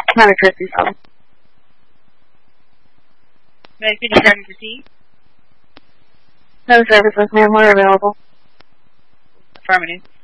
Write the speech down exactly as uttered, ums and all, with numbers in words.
Private Christie seven. May I finish starting to see? No services, ma'am. We're available. Affirmative.